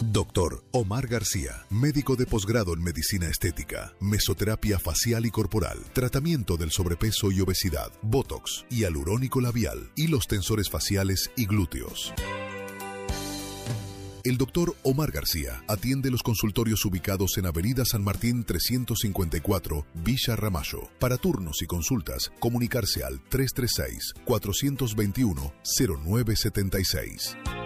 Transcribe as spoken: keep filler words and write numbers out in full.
Doctor Omar García, médico de posgrado en medicina estética, mesoterapia facial y corporal, tratamiento del sobrepeso y obesidad, botox, hialurónico labial, hilos tensores faciales y glúteos. El doctor Omar García atiende los consultorios ubicados en Avenida San Martín trescientos cincuenta y cuatro, Villa Ramallo. Para turnos y consultas, comunicarse al tres tres seis, cuatro dos uno, cero nueve siete seis.